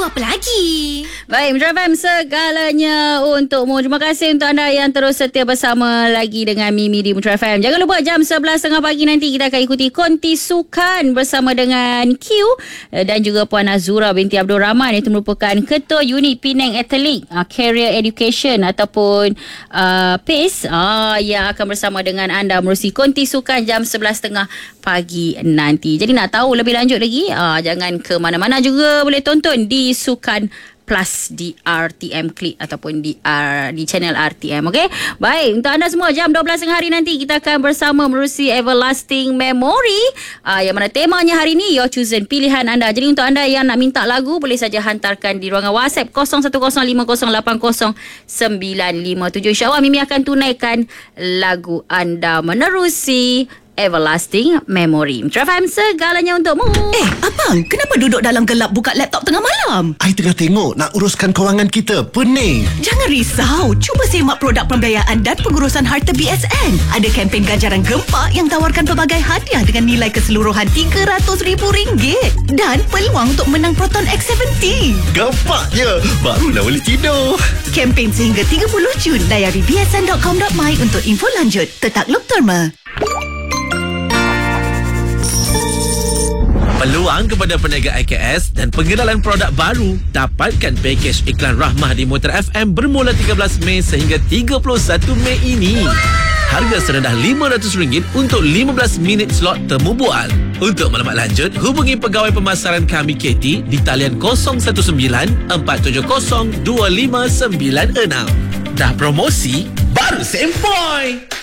apa lagi? Baik, Metro FM segalanya untukmu. Terima kasih untuk anda yang terus setia bersama lagi dengan Mimi di Metro FM. Jangan lupa jam 11.30 pagi nanti kita akan ikuti konti sukan bersama dengan Q dan juga Puan Azura binti Abdul Rahman. Itu merupakan Ketua Unit Penang Athletic Career Education ataupun PACE yang akan bersama dengan anda menerusi konti sukan jam 11.30 pagi nanti. Jadi nak tahu lebih lanjut lagi, jangan ke mana-mana juga boleh tonton di Sukan Plus di RTM Klik ataupun di channel RTM. Okey. Baik, untuk anda semua jam 12 hari nanti kita akan bersama menerusi Everlasting Memory yang mana temanya hari ni Your Chosen, pilihan anda. Jadi untuk anda yang nak minta lagu boleh saja hantarkan di ruangan WhatsApp 0105080957. InsyaAllah Mimi akan tunaikan lagu anda menerusi Everlasting Memory. Metro FM segalanya untukmu. Abang, kenapa duduk dalam gelap buka laptop tengah malam? I tengah tengok nak uruskan kewangan kita. Pening. Jangan risau. Cuba semak produk pembiayaan dan pengurusan harta BSN. Ada kempen ganjaran gempak yang tawarkan pelbagai hadiah dengan nilai keseluruhan RM300,000 dan peluang untuk menang Proton X70. Gempaknya. Barulah boleh tidur. Kempen sehingga 30 Jun. Layari bsn.com.my untuk info lanjut. Tetap Look Therma. Peluang kepada peniaga IKS dan pengenalan produk baru. Dapatkan pakej iklan Rahmah di Motor FM bermula 13 Mei sehingga 31 Mei ini. Harga serendah RM500 untuk 15 minit slot temu bual. Untuk maklumat lanjut, hubungi pegawai pemasaran kami KT di talian 019-470-2596. Dah promosi, baru sempoi.